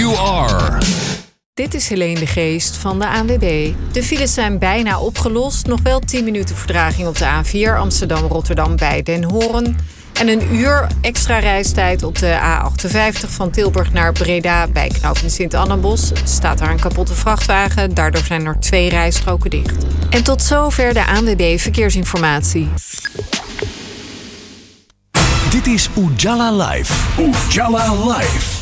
you are. Dit is Helene de Geest van de ANWB. De files zijn bijna opgelost. Nog wel 10 minuten vertraging op de A4 Amsterdam-Rotterdam bij Den Horen. En een uur extra reistijd op de A58 van Tilburg naar Breda bij knooppunt Sint-Annabos. Er staat daar een kapotte vrachtwagen. Daardoor zijn er 2 rijstroken dicht. En tot zover de ANWB Verkeersinformatie. Dit is Ujala Live. Ujala Live.